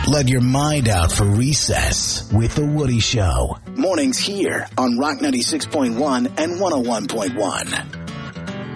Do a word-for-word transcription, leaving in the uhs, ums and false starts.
Let your mind out for recess with The Woody Show. Mornings here on Rock ninety-six point one and one oh one point one.